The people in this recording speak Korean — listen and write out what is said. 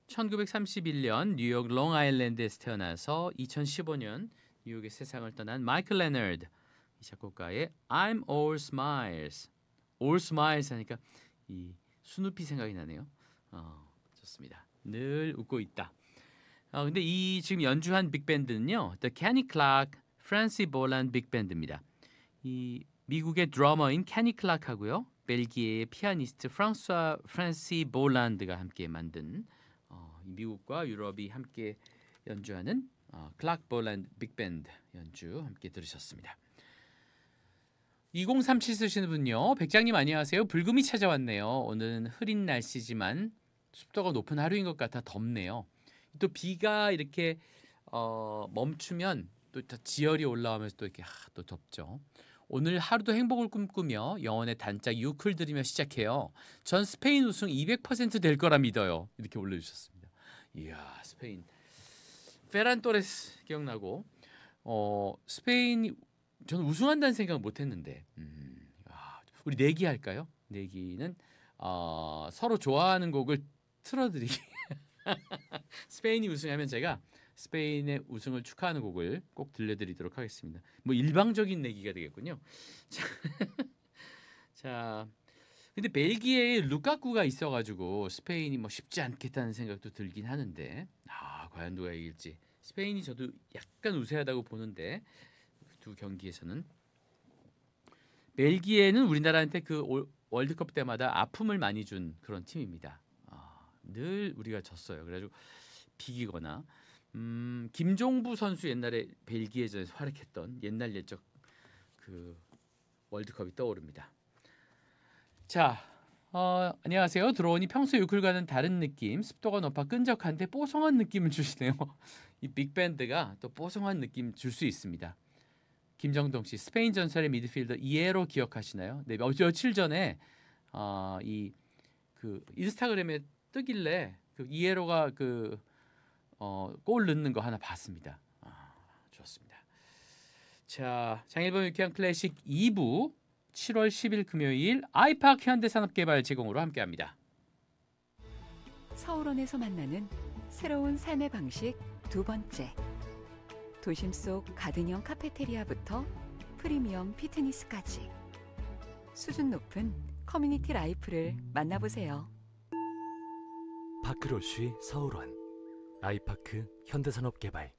1931년 뉴욕 롱아일랜드에서 태어나서 2015년 뉴욕의 세상을 떠난 마이클 레너드 이 작곡가의 I'm All Smiles. All Smiles 하니까 이 스누피 생각이 나네요. 좋습니다. 늘 웃고 있다. 근데 이 지금 연주한 빅밴드는요, The Kenny Clark, Francie Boland 빅밴드입니다. 이 미국의 드러머인 케니 클락하고요, 벨기에의 피아니스트 프란시 볼란드가 함께 만든 미국과 유럽이 함께 연주하는 클락 볼란드 빅밴드 연주 함께 들으셨습니다. 2037 쓰시는 분요. 백장님 안녕하세요. 불금이 찾아왔네요. 오늘은 흐린 날씨지만 습도가 높은 하루인 것 같아 덥네요. 또 비가 이렇게 멈추면 또 지열이 올라오면서 또 이렇게 또 덥죠. 오늘 하루도 행복을 꿈꾸며 영혼의 단짝 유클 들이며 시작해요. 전 스페인 우승 200% 될 거라 믿어요. 이렇게 올려주셨습니다. 이야, 스페인 페란 토레스 기억나고 스페인이 저는 우승한다는 생각을 못했는데 우리 내기 할까요? 내기는 서로 좋아하는 곡을 틀어드리기. 스페인이 우승하면 제가 스페인의 우승을 축하하는 곡을 꼭 들려드리도록 하겠습니다. 뭐 일방적인 내기가 되겠군요. 자, 근데 벨기에에 루카쿠가 있어가지고 스페인이 뭐 쉽지 않겠다는 생각도 들긴 하는데 과연 누가 이길지. 스페인이 저도 약간 우세하다고 보는데 두 경기에서는 벨기에는 우리나라한테 그 월드컵 때마다 아픔을 많이 준 그런 팀입니다. 늘 우리가 졌어요. 그래가지고 비기거나 김종부 선수 옛날에 벨기에전에서 활약했던 옛날 옛적 그 월드컵이 떠오릅니다. 자, 안녕하세요. 들어오니 평소 유클과는 다른 느낌, 습도가 높아 끈적한데 뽀송한 느낌을 주시네요. 이 빅밴드가 또 뽀송한 느낌 줄 수 있습니다. 김정동 씨, 스페인 전설의 미드필더 이에로 기억하시나요? 네, 며칠 전에 이 그 인스타그램에 뜨길래 그 이에로가 골 넣는 거 하나 봤습니다. 좋습니다. 자, 장일범 유쾌한 클래식 2부 7월 10일 금요일 아이파크 현대산업개발 제공으로 함께합니다. 서울원에서 만나는 새로운 삶의 방식 두 번째. 도심 속 가든형 카페테리아부터 프리미엄 피트니스까지 수준 높은 커뮤니티 라이프를 만나보세요. 파크로쉬 서울원 아이파크 현대산업개발